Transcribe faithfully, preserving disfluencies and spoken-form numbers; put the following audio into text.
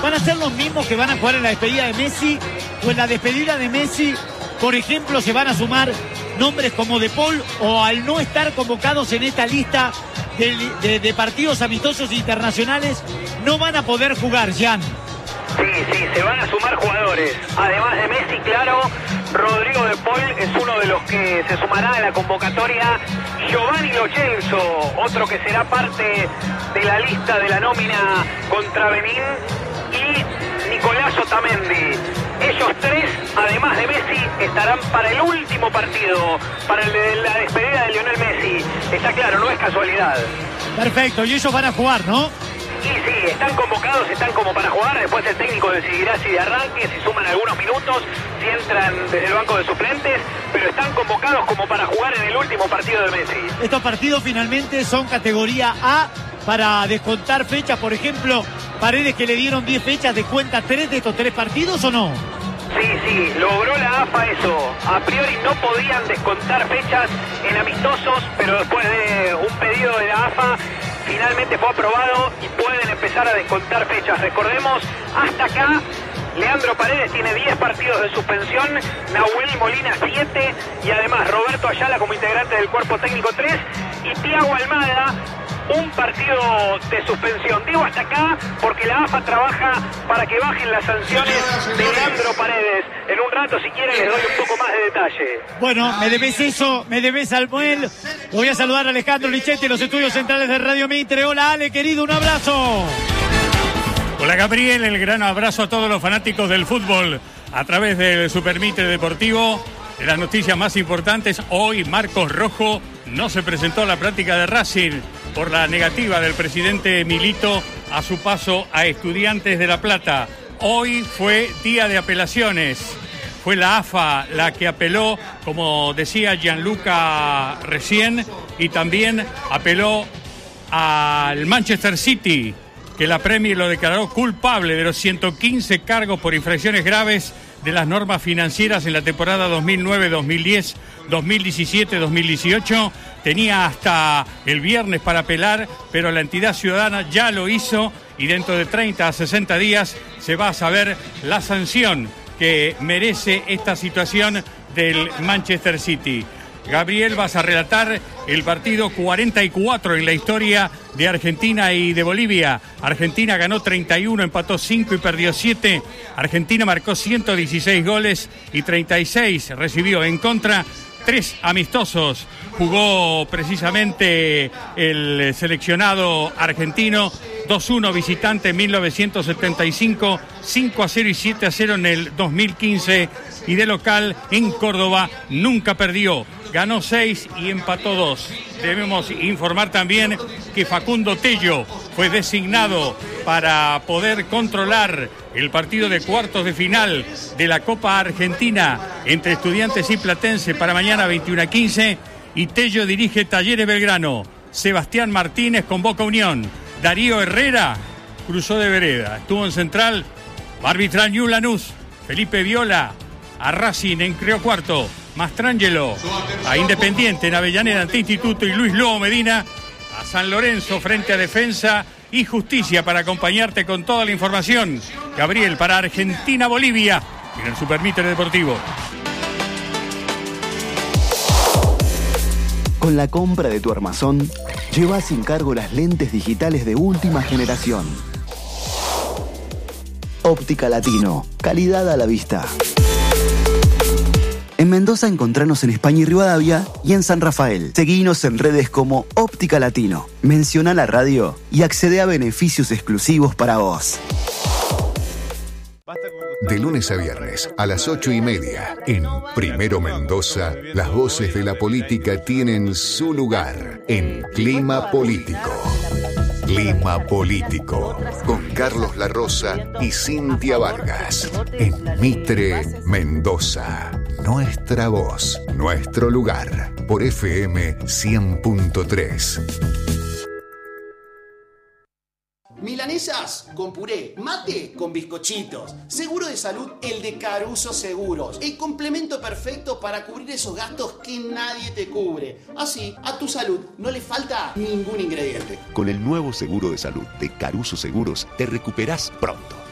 ¿Van a ser los mismos que van a jugar en la despedida de Messi? ¿O en la despedida de Messi, por ejemplo, se van a sumar nombres como De Paul, o al no estar convocados en esta lista de, de, de partidos amistosos internacionales no van a poder jugar, Jan? Sí, sí, se van a sumar jugadores. Además de Messi, claro, Rodrigo De Paul es uno de los que se sumará a la convocatoria. Giovanni Lo Celso, otro que será parte de la lista de la nómina contra Benín. Y Nicolás Otamendi. Ellos tres, además de Messi, estarán para el último partido, para el de la despedida de Lionel Messi. Está claro, no es casualidad. Perfecto, y ellos van a jugar, ¿no? Y sí, están convocados, están como para jugar. Después el técnico decidirá si de arranque, si suman algunos minutos, si entran desde el banco de suplentes, pero están convocados como para jugar en el último partido de Messi. Estos partidos finalmente son categoría A para descontar fechas. Por ejemplo, Paredes, que le dieron diez fechas, ¿descuenta tres de estos tres partidos o no? Sí, sí, logró la A F A eso. A priori no podían descontar fechas en amistosos, pero después de un pedido de la A F A finalmente fue aprobado y pueden empezar a descontar fechas. Recordemos, hasta acá Leandro Paredes tiene diez partidos de suspensión, Nahuel Molina siete, y además Roberto Ayala como integrante del cuerpo técnico tres, y Thiago Almada un partido de suspensión. Digo hasta acá porque la A F A trabaja para que bajen las sanciones de Leandro Paredes. En un rato, si quieren, les doy un poco más de detalle. Bueno, me debes eso, me debes Samuel. Voy a saludar a Alejandro Lichetti en los estudios centrales de Radio Mitre. Hola, Ale, querido, un abrazo. Hola, Gabriel, el gran abrazo a todos los fanáticos del fútbol a través del Super Mitre Deportivo. De las noticias más importantes, hoy Marcos Rojo no se presentó a la práctica de Racing por la negativa del presidente Milito a su paso a Estudiantes de La Plata. Hoy fue día de apelaciones. Fue la A F A la que apeló, como decía Gianluca recién, y también apeló al Manchester City, que la Premier lo declaró culpable de los ciento quince cargos por infracciones graves de las normas financieras en la temporada dos mil nueve, dos mil diez, dos mil diecisiete, dos mil dieciocho. Tenía hasta el viernes para apelar, pero la entidad ciudadana ya lo hizo y dentro de treinta a sesenta días se va a saber la sanción que merece esta situación del Manchester City. Gabriel, vas a relatar el partido cuarenta y cuatro en la historia de Argentina y de Bolivia. Argentina ganó treinta y uno, empató cinco y perdió siete. Argentina marcó ciento dieciséis goles y treinta y seis recibió en contra. Tres amistosos jugó precisamente el seleccionado argentino. dos uno visitante en mil novecientos setenta y cinco, cinco a cero y siete a cero en el dos mil quince, y de local en Córdoba nunca perdió. Ganó seis y empató dos. Debemos informar también que Facundo Tello fue designado para poder controlar el partido de cuartos de final de la Copa Argentina entre Estudiantes y Platense para mañana veintiuno a quince, y Tello dirige Talleres Belgrano. Sebastián Martínez con Boca Unión. Darío Herrera cruzó de vereda. Estuvo en Central, va a arbitrar Ñu Lanús. Felipe Viola a Racing en Río Cuarto. Mastrangelo a Independiente en Avellaneda ante Instituto, y Luis Lobo Medina a San Lorenzo frente a Defensa y Justicia, para acompañarte con toda la información. Gabriel, para Argentina-Bolivia en el Super Mitre Deportivo. Con la compra de tu armazón, lleva sin cargo las lentes digitales de última generación. Óptica Latino, calidad a la vista. En Mendoza encontranos en España y Rivadavia, y en San Rafael. Seguinos en redes como Óptica Latino. Menciona la radio y accede a beneficios exclusivos para vos. De lunes a viernes a las ocho y media, en Primero Mendoza, las voces de la política tienen su lugar en Clima Político. Clima Político, con Carlos La Rosa y Cintia Vargas, en Mitre, Mendoza. Nuestra voz, nuestro lugar, por F M cien punto tres. Milanesas con puré, mate con bizcochitos. Seguro de salud, el de Caruso Seguros. El complemento perfecto para cubrir esos gastos que nadie te cubre. Así, a tu salud no le falta ningún ingrediente. Con el nuevo seguro de salud de Caruso Seguros, te recuperás pronto.